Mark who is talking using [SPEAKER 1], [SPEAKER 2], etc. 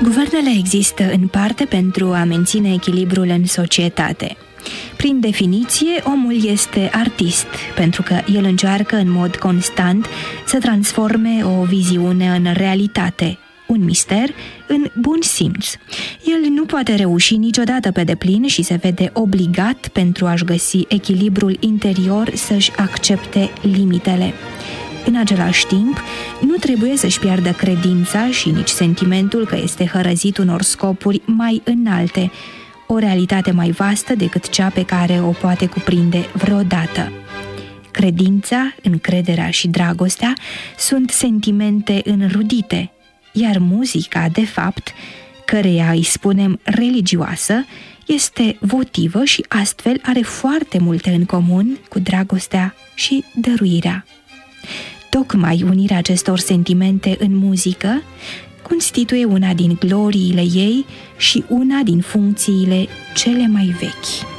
[SPEAKER 1] Guvernele există în parte pentru a menține echilibrul în societate. Prin definiție, omul este artist, pentru că el încearcă în mod constant să transforme o viziune în realitate, un mister în bun simț. El nu poate reuși niciodată pe deplin și se vede obligat, pentru a-și găsi echilibrul interior, să-și accepte limitele. În același timp, nu trebuie să-și piardă credința și nici sentimentul că este hărăzit unor scopuri mai înalte, o realitate mai vastă decât cea pe care o poate cuprinde vreodată. Credința, încrederea și dragostea sunt sentimente înrudite, iar muzica, de fapt, căreia îi spunem religioasă, este votivă și astfel are foarte multe în comun cu dragostea și dăruirea. Tocmai unirea acestor sentimente în muzică constituie una din gloriile ei și una din funcțiile cele mai vechi.